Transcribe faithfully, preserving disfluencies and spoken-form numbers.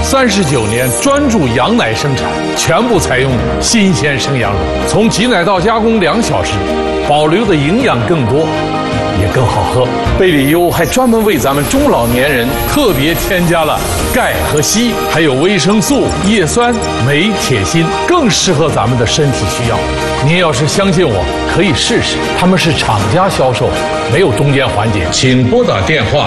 三十九年专注羊奶生产，全部采用新鲜生羊乳，从挤奶到加工两小时，保留的营养更多，也更好喝。贝里优还专门为咱们中老年人特别添加了钙和硒，还有维生素、叶酸、镁、铁、锌，更适合咱们的身体需要。您要是相信我，可以试试。他们是厂家销售，没有中间环节。请拨打电话